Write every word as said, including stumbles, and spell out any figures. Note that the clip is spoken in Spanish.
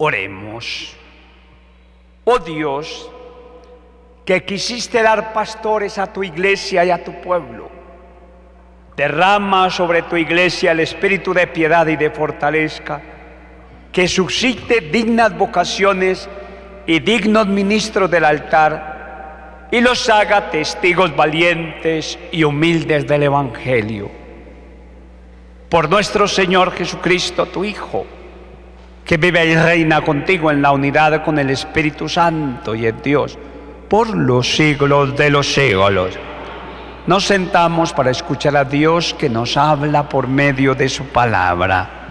Oremos. Oh Dios, que quisiste dar pastores a tu iglesia y a tu pueblo, derrama sobre tu iglesia el espíritu de piedad y de fortaleza, que suscite dignas vocaciones y dignos ministros del altar, y los haga testigos valientes y humildes del Evangelio. Por nuestro Señor Jesucristo, tu Hijo, que vive y reina contigo en la unidad con el Espíritu Santo y es Dios, por los siglos de los siglos. Nos sentamos para escuchar a Dios que nos habla por medio de su palabra.